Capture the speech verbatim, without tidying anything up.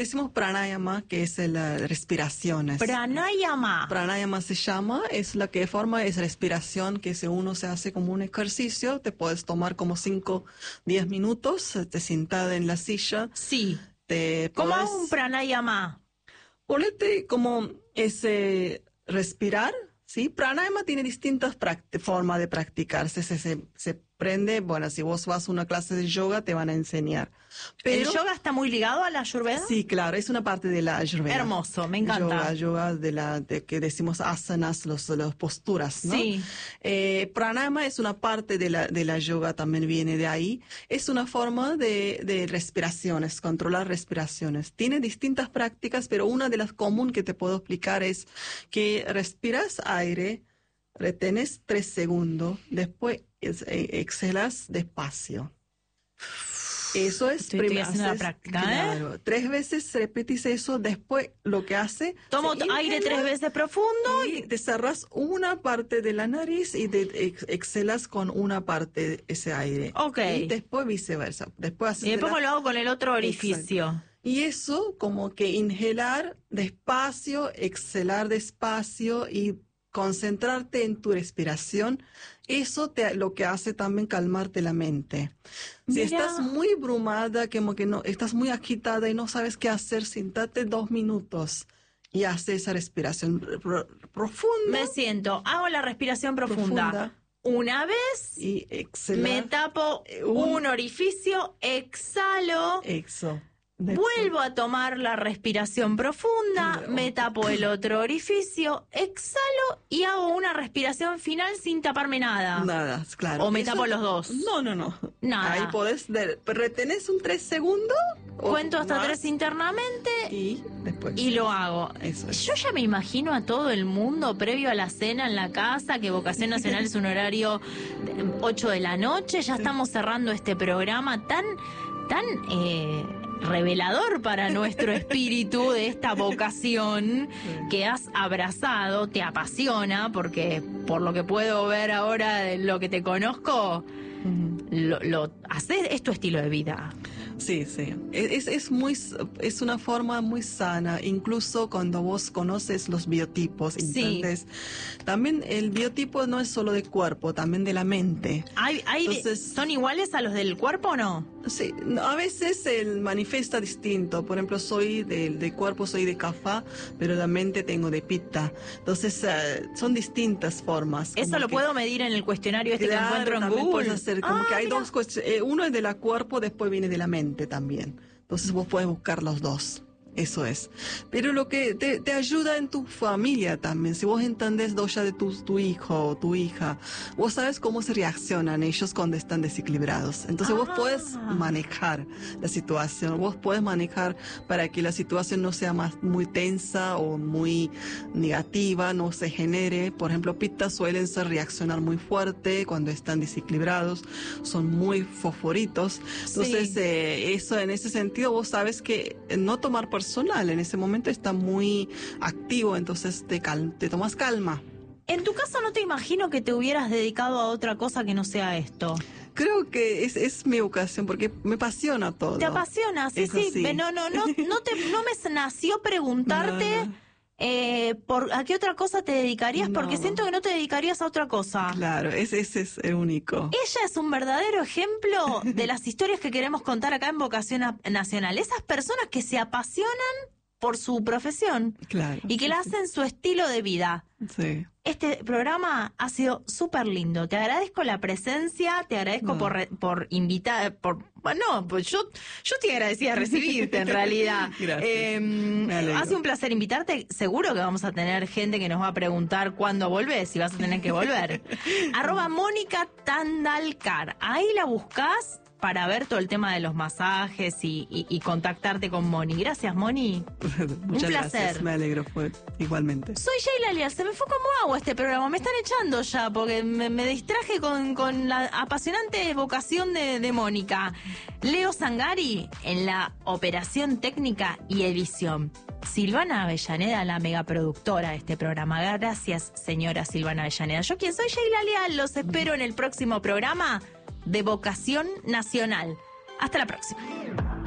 Decimos pranayama, que es la respiraciones. Pranayama. Pranayama se llama, es la que forma, es respiración, que si uno se hace como un ejercicio, te puedes tomar como cinco, diez minutos, te sientas en la silla. Sí. Te ¿Cómo podés, hago un pranayama? ponete como ese respirar, ¿sí? Pranayama tiene distintas formas de practicarse, se, se, se prende, bueno, si vos vas a una clase de yoga te van a enseñar. Pero, ¿el yoga está muy ligado a la Ayurveda? Sí, claro, es una parte de la Ayurveda. Hermoso, me encanta. Yoga, yoga de la de que decimos asanas, los, las posturas, ¿no? Sí. Eh, pranayama es una parte de la de la yoga, también viene de ahí. Es una forma de, de respiraciones, controlar respiraciones. Tiene distintas prácticas, pero una de las comunes que te puedo explicar es que respiras aire, retenes tres segundos, después exhalas despacio. Eso es Estoy, estoy haciendo la haces, práctica, claro, ¿eh? Tres veces repetís eso, después lo que hace... Tomo aire tres veces profundo y, y te cerras una parte de la nariz y te ex exhalas con una parte de ese aire. Ok. Y después viceversa. Después haces y después la... lo hago con el otro orificio. Exacto. Y eso como que inhalar despacio, exhalar despacio y concentrarte en tu respiración, eso te, lo que hace también calmarte la mente. Si Mira. estás muy brumada, como que no, estás muy agitada y no sabes qué hacer, siéntate dos minutos y haz esa respiración pro, profunda. Me siento, hago la respiración profunda. profunda. Una vez y exhalar, me tapo un, un orificio, exhalo. Eso. Vuelvo a tomar la respiración profunda, me tapo el otro orificio, exhalo y hago una respiración final sin taparme nada. Nada, claro. ¿O me Eso, tapo los dos? No, no, no. Nada. Ahí podés, retenés un tres segundos. Cuento hasta más, tres internamente y después. Y lo hago. Eso es. Yo ya me imagino a todo el mundo previo a la cena en la casa, que Vocación Nacional es un horario ocho de la noche, ya estamos cerrando este programa tan, tan... Eh, revelador para nuestro espíritu de esta vocación que has abrazado, te apasiona, porque por lo que puedo ver ahora de lo que te conozco, uh-huh. lo, lo haces, es tu estilo de vida. Sí, sí. Es, es, muy, es una forma muy sana, incluso cuando vos conoces los biotipos. ¿Entendés? Sí. También el biotipo no es solo del cuerpo, también de la mente. ¿Hay, hay Entonces, ¿Son iguales a los del cuerpo o no? Sí, a veces él manifiesta distinto. Por ejemplo, soy del de cuerpo, soy de Kapha, pero la mente tengo de Pitta. Entonces, uh, son distintas formas. ¿Eso lo que, puedo medir en el cuestionario este claro, que encuentro en Google? Puedes hacer como ah, que hay mira. dos cuestiones. Eh, uno es de la cuerpo, después viene de la mente también. Entonces, vos puedes buscar los dos. Eso es. Pero lo que te, te ayuda en tu familia también. Si vos entendés dosha de tu, tu hijo o tu hija, vos sabes cómo se reaccionan ellos cuando están desequilibrados. Entonces ah. vos podés manejar la situación. Vos podés manejar para que la situación no sea más muy tensa o muy negativa, no se genere. Por ejemplo, Pitta suelen ser reaccionar muy fuerte cuando están desequilibrados. Son muy fosforitos. Entonces, sí. eh, eso en ese sentido vos sabes que no tomar por personal, en ese momento está muy activo, entonces te, cal te tomas calma. En tu caso no te imagino que te hubieras dedicado a otra cosa que no sea esto. Creo que es, es mi vocación, porque me apasiona todo. ¿Te apasiona? Sí, sí. sí. No, no, no, no, te, no me nació preguntarte... No, no. Eh, ¿por, ¿A qué otra cosa te dedicarías? No. Porque siento que no te dedicarías a otra cosa. Claro, ese, ese es el único. Ella es un verdadero ejemplo de las historias que queremos contar acá en Vocación Nacional. Esas personas que se apasionan por su profesión. Claro. Y que la hacen su estilo de vida. Sí. Este programa ha sido súper lindo. Te agradezco la presencia, te agradezco no. por, por invitar, por, bueno, pues yo, yo te agradecía recibirte en realidad. Gracias. Eh, ha sido un placer invitarte. Seguro que vamos a tener gente que nos va a preguntar cuándo volvés, si vas a tener que volver. Arroba Mónica Tandalcar. Ahí la buscás para ver todo el tema de los masajes y, y, y contactarte con Moni. Gracias, Moni. Muchas un placer. Gracias, me alegro, fue igualmente. Soy Sheila Leal, se me fue como agua este programa, me están echando ya porque me, me distraje con, con la apasionante vocación de, de Mónica. Leo Zangari en la operación técnica y edición. Silvana Avellaneda, la megaproductora de este programa. Gracias, señora Silvana Avellaneda. Yo quien soy, Sheila Leal, los espero en el próximo programa de Vocación Nacional. Hasta la próxima.